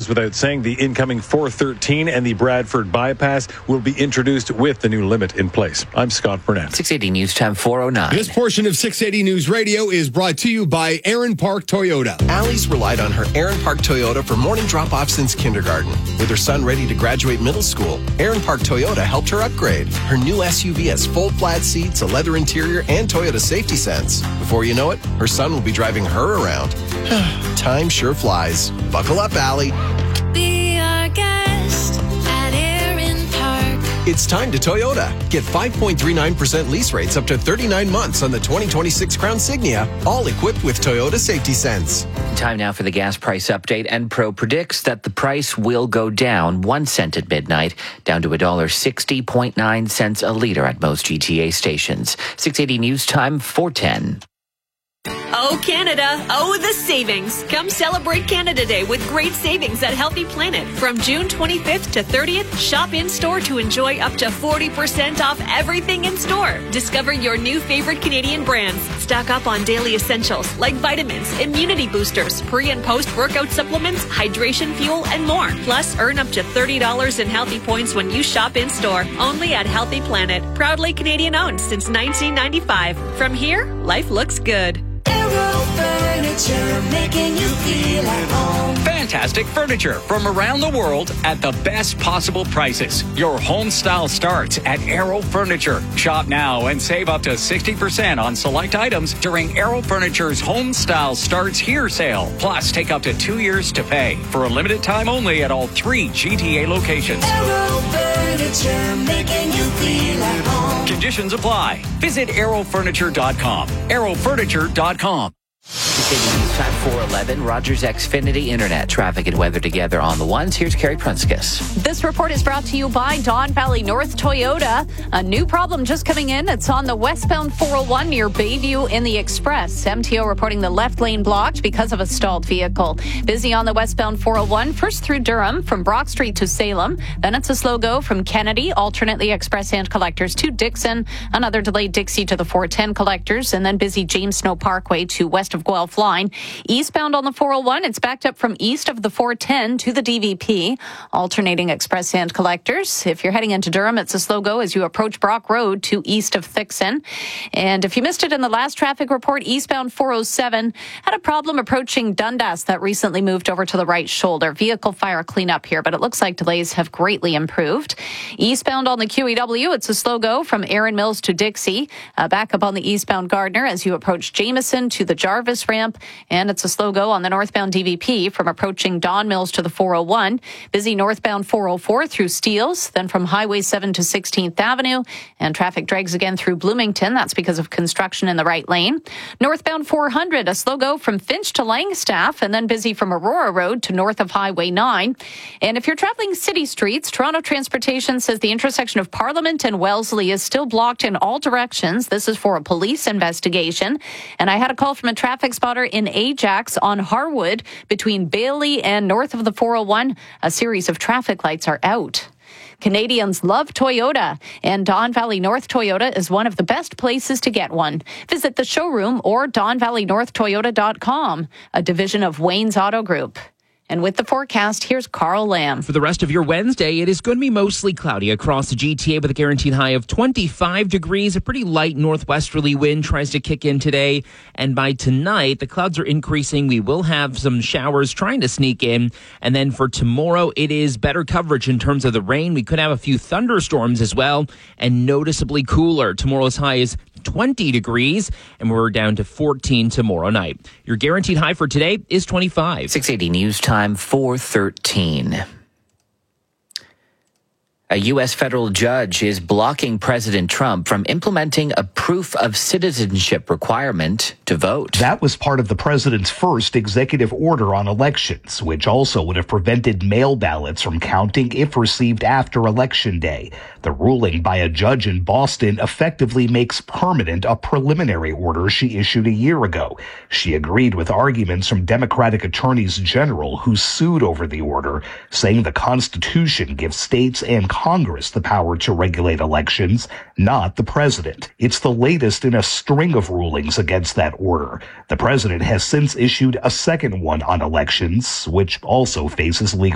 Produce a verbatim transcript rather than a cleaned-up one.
goes without saying the incoming four thirteen and the Bradford bypass will be introduced with the new limit in place. I'm Scott Burnett. six eighty News Time four oh nine. This portion of six eighty News Radio is brought to you by Aaron Park Toyota. Allie's relied on her Aaron Park Toyota for morning drop-off since kindergarten. With her son ready to graduate middle school, Aaron Park Toyota helped her upgrade. Her new S U V has full flat seats, a leather interior, and Toyota Safety Sense. Before you know it, her son will be driving her around. Time sure flies. Buckle up, Allie. Be our guest at Aaron Park. It's time to Toyota. Get five point three nine percent lease rates up to thirty-nine months on the twenty twenty-six Crown Signia, all equipped with Toyota Safety Sense. Time now for the gas price update. Enpro predicts that the price will go down one cent at midnight, down to one dollar sixty point nine cents a liter at most G T A stations. six eighty News Time four ten. Oh, Canada. Oh, the savings. Come celebrate Canada Day with great savings at Healthy Planet. From June twenty-fifth to thirtieth, shop in-store to enjoy up to forty percent off everything in store. Discover your new favorite Canadian brands. Stock up on daily essentials like vitamins, immunity boosters, pre- and post-workout supplements, hydration fuel, and more. Plus, earn up to thirty dollars in healthy points when you shop in-store. Only at Healthy Planet. Proudly Canadian-owned since nineteen ninety-five. From here, life looks good. Aero Furniture, making you feel at home. Fantastic furniture from around the world at the best possible prices. Your home style starts at Aero Furniture. Shop now and save up to sixty percent on select items during Aero Furniture's Home Style Starts Here sale. Plus, take up to two years to pay for a limited time only at all three G T A locations. Aero Furniture, making you feel at home. Conditions apply. Visit aero furniture dot com. aero furniture dot com. News Time four eleven. Rogers Xfinity Internet. Traffic and weather together on the ones. Here's Carrie Prunskis. This report is brought to you by Don Valley North Toyota. A new problem just coming in. It's on the westbound four oh one near Bayview in the Express. M T O reporting the left lane blocked because of a stalled vehicle. Busy on the westbound four oh one, first through Durham from Brock Street to Salem. Then it's a slow go from Kennedy, alternately express and collectors to Dixon. Another delayed Dixie to the four ten collectors. And then busy James Snow Parkway to west of Guelph line. Eastbound on the four oh one, it's backed up from east of the four ten to the D V P. Alternating express and collectors. If you're heading into Durham, it's a slow go as you approach Brock Road to east of Thixon. And if you missed it in the last traffic report, eastbound four oh seven had a problem approaching Dundas that recently moved over to the right shoulder. Vehicle fire cleanup here, but it looks like delays have greatly improved. Eastbound on the Q E W, it's a slow go from Erin Mills to Dixie. Uh, back up on the eastbound Gardner as you approach Jameson to the Jarvis ramp. And it's a slow go on the northbound D V P from approaching Don Mills to the four oh one. Busy northbound four oh four through Steeles, then from Highway seven to sixteenth Avenue. And traffic drags again through Bloomington. That's because of construction in the right lane. Northbound four hundred, a slow go from Finch to Langstaff, and then busy from Aurora Road to north of Highway nine. And if you're traveling city streets, Toronto Transportation says the intersection of Parliament and Wellesley is still blocked in all directions. This is for a police investigation. And I had a call from a traffic spotter in Ajax on Harwood between Bailey and north of the four oh one. A series of traffic lights are out. Canadians love Toyota, and Don Valley North Toyota is one of the best places to get one. Visit the showroom or don valley north toyota dot com, a division of Wayne's Auto Group. And with the forecast, here's Carl Lamb. For the rest of your Wednesday, it is going to be mostly cloudy across the G T A with a guaranteed high of twenty-five degrees. A pretty light northwesterly wind tries to kick in today. And by tonight, the clouds are increasing. We will have some showers trying to sneak in. And then for tomorrow, it is better coverage in terms of the rain. We could have a few thunderstorms as well, and noticeably cooler. Tomorrow's high is twenty degrees, and we're down to fourteen tomorrow night. Your guaranteed high for today is twenty-five. six eighty News Time four thirteen. A U S federal judge is blocking President Trump from implementing a proof of citizenship requirement to vote. That was part of the president's first executive order on elections, which also would have prevented mail ballots from counting if received after Election Day. The ruling by a judge in Boston effectively makes permanent a preliminary order she issued a year ago. She agreed with arguments from Democratic attorneys general who sued over the order, saying the Constitution gives states and Congress the power to regulate elections, not the president. It's the latest in a string of rulings against that order. The president has since issued a second one on elections, which also faces legal